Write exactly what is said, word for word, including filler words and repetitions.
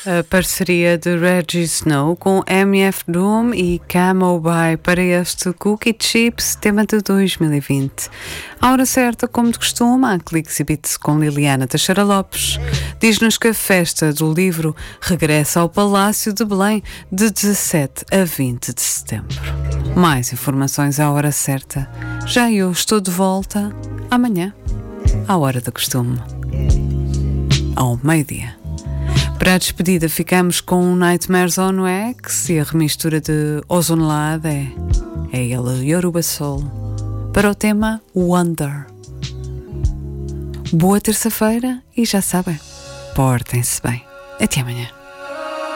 A parceria de Reggie Snow com M F Doom e Camo By para este Cookie Chips, tema de dois mil e vinte. À hora certa, como de costume, há Cliques e Beats com Liliana Teixeira Lopes. Diz-nos que a festa do livro regressa ao Palácio de Belém de dezassete a vinte de setembro. Mais informações à hora certa. Já eu estou de volta amanhã, à hora do costume, ao meio-dia. Para a despedida ficamos com Nightmares on Wax e a remistura de Ozone Lade é, é ele, Yoruba Soul, para o tema Wonder. Boa terça-feira e já sabem, portem-se bem. Até amanhã.